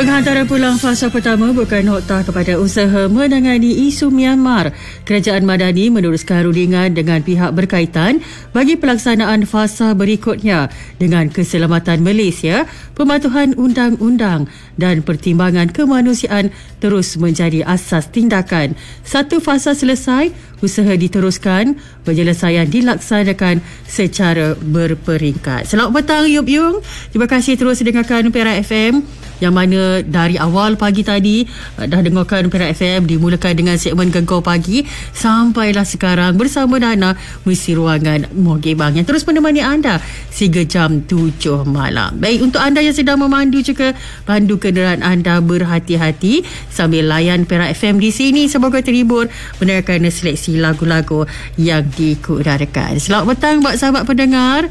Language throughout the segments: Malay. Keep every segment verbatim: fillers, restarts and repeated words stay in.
Penghantaran pulang fasa pertama bukan nota kepada usaha menangani isu Myanmar. Kerajaan Madani meneruskan rundingan dengan pihak berkaitan bagi pelaksanaan fasa berikutnya dengan keselamatan Malaysia, pematuhan undang-undang dan pertimbangan kemanusiaan terus menjadi asas tindakan. Satu fasa selesai, usaha diteruskan, penyelesaian dilaksanakan secara berperingkat. Selamat petang Yub Yung. Terima kasih terus dengarkan Perak F M, yang mana dari awal pagi tadi dah dengarkan Perak F M, dimulakan dengan segmen Gegar Pagi sampailah sekarang bersama Dana mengisi ruangan Mohgebang yang terus menemani anda sehingga jam tujuh malam. Baik, untuk anda yang sedang memandu juga, pandu kenderaan anda berhati-hati sambil layan Perak F M di sini semoga terhibur mendengarkan seleksi lagu-lagu yang dikudarkan. Selamat petang buat sahabat pendengar.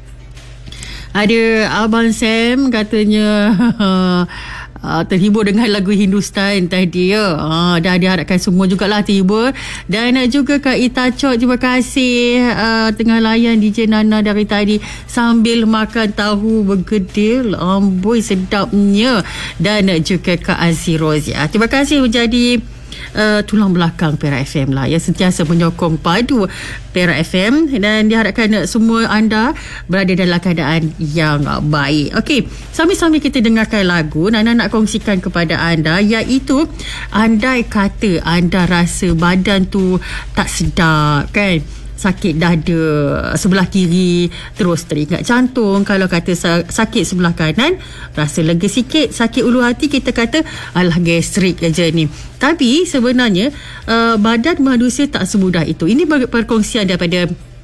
Ada Abang Sam katanya uh, terhibur dengan lagu Hindustan tadi ya. Uh, dah diharapkan semua jugalah terhibur. Dan juga Kak Ita Chok, terima kasih uh, tengah layan D J Nana dari tadi sambil makan tahu bergedil. Amboi sedapnya. Dan juga Kak Azirozia. Terima kasih menjadi Uh, tulang belakang Perak F M lah yang sentiasa menyokong padu Perak F M, dan diharapkan semua anda berada dalam keadaan yang baik. Okey, sambil-sambil kita dengarkan lagu, Nana nak kongsikan kepada anda iaitu andai kata anda rasa badan tu tak sedap kan, sakit dada sebelah kiri, terus teringat jantung. Kalau kata sakit sebelah kanan, rasa lega sikit. Sakit ulu hati, kita kata alah gastrik aja ni. Tapi sebenarnya uh, badan manusia tak semudah itu. Ini perkongsian daripada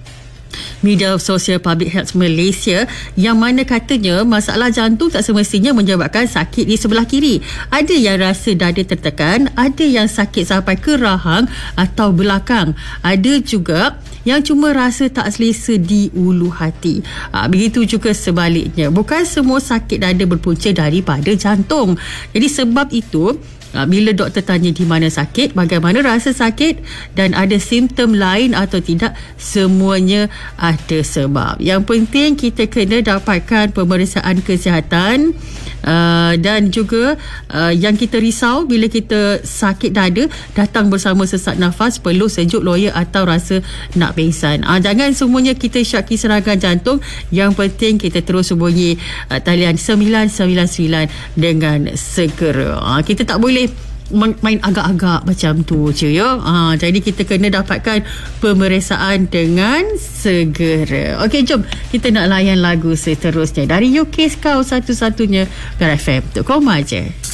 Media Sosial Public Health Malaysia, yang mana katanya masalah jantung tak semestinya menyebabkan sakit di sebelah kiri. Ada yang rasa dada tertekan, ada yang sakit sampai ke rahang atau belakang, ada juga yang cuma rasa tak selesa di ulu hati. Ha, begitu juga sebaliknya. Bukan semua sakit dada berpunca daripada jantung. Jadi sebab itu, bila doktor tanya di mana sakit, bagaimana rasa sakit dan ada simptom lain atau tidak, semuanya ada sebab. Yang penting kita kena dapatkan pemeriksaan kesihatan. Uh, dan juga uh, yang kita risau bila kita sakit dada, datang bersama sesak nafas, peluh, sejuk, loya atau rasa nak pingsan. Uh, jangan semuanya kita syaki serangan jantung. Yang penting kita terus hubungi uh, talian sembilan sembilan sembilan dengan segera. Uh, kita tak boleh main agak-agak macam tu je ya. Ha, jadi kita kena dapatkan pemeriksaan dengan segera. Okey, jom kita nak layan lagu seterusnya dari U K Scout, satu-satunya Perak F M. Tok Koma je.